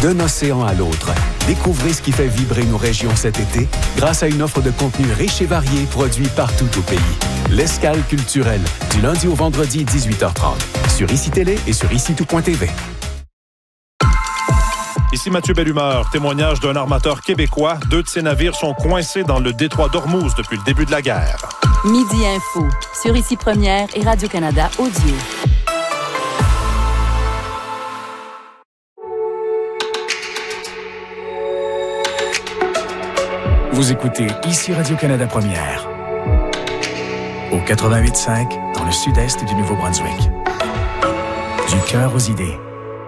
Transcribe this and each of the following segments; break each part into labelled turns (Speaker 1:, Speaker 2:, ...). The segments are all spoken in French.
Speaker 1: d'un océan à l'autre. Découvrez ce qui fait vibrer nos régions cet été grâce à une offre de contenu riche et varié produit partout au pays. L'Escale culturelle, du lundi au vendredi 18h30. Sur ICI Télé et sur ICI-tout.tv.
Speaker 2: Ici Mathieu Bellumeur, témoignage d'un armateur québécois. 2 de ses navires sont coincés dans le détroit d'Ormuz depuis le début de la guerre.
Speaker 3: Midi Info, sur ICI Première et Radio-Canada Audio.
Speaker 4: Vous écoutez ici Radio-Canada Première. Au 88.5, dans le sud-est du Nouveau-Brunswick. Du cœur aux idées.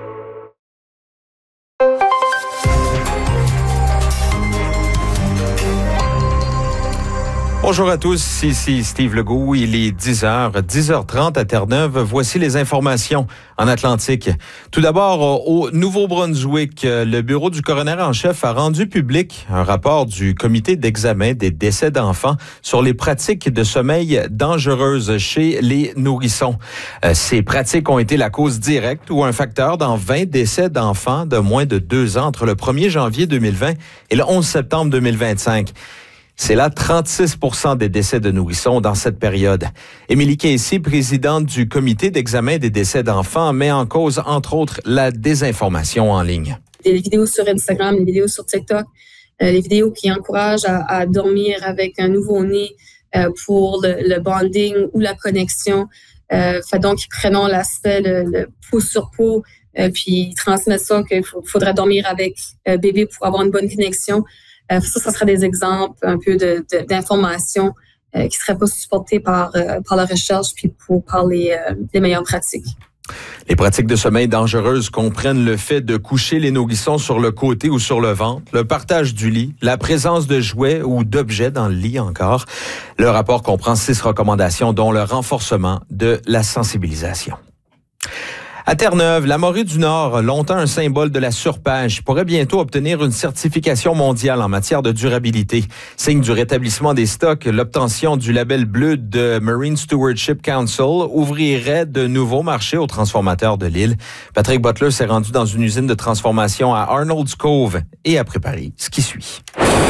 Speaker 5: Bonjour à tous, ici Steve Legault. Il est 10h30 à Terre-Neuve. Voici les informations en Atlantique. Tout d'abord, au Nouveau-Brunswick, le bureau du coroner en chef a rendu public un rapport du comité d'examen des décès d'enfants sur les pratiques de sommeil dangereuses chez les nourrissons. Ces pratiques ont été la cause directe ou un facteur dans 20 décès d'enfants de moins de 2 ans entre le 1er janvier 2020 et le 11 septembre 2025. C'est là 36% des décès de nourrissons dans cette période. Émilie Casey, présidente du comité d'examen des décès d'enfants, met en cause, entre autres, la désinformation en ligne.
Speaker 6: Les vidéos sur Instagram, les vidéos sur TikTok, les vidéos qui encouragent à dormir avec un nouveau-né pour le bonding ou la connexion. Donc, ils prennent l'aspect, le peau sur peau, puis ils transmettent ça qu'il faudrait dormir avec bébé pour avoir une bonne connexion. Ça serait des exemples un peu d'informations qui ne seraient pas supportées par la recherche puis par les meilleures pratiques.
Speaker 5: Les pratiques de sommeil dangereuses comprennent le fait de coucher les nourrissons sur le côté ou sur le ventre, le partage du lit, la présence de jouets ou d'objets dans le lit encore. Le rapport comprend 6 recommandations, dont le renforcement de la sensibilisation. À Terre-Neuve, la Morée du Nord, longtemps un symbole de la surpêche, pourrait bientôt obtenir une certification mondiale en matière de durabilité. Signe du rétablissement des stocks, l'obtention du label bleu de Marine Stewardship Council ouvrirait de nouveaux marchés aux transformateurs de l'île. Patrick Butler s'est rendu dans une usine de transformation à Arnold's Cove et a préparé ce qui suit.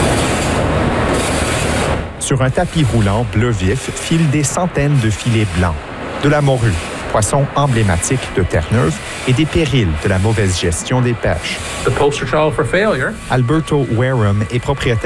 Speaker 7: Sur un tapis roulant bleu vif filent des centaines de filets blancs. De la morue, poisson emblématique de Terre-Neuve, et des périls de la mauvaise gestion des pêches.
Speaker 8: The poster child for failure.
Speaker 7: Alberto Wareham est propriétaire